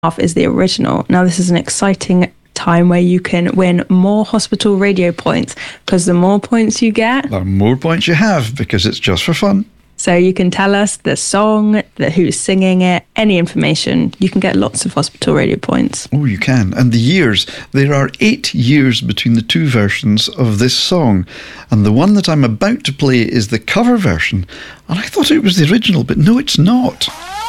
half is the original. Now, this is an exciting time where you can win more hospital radio points, because the more points you get, the more points you have, because it's just for fun. So you can tell us the song, who's singing it, any information. You can get lots of hospital radio points. Oh, you can. And the years. There are 8 years between the two versions of this song. And the one that I'm about to play is the cover version. And I thought it was the original, but no, it's not.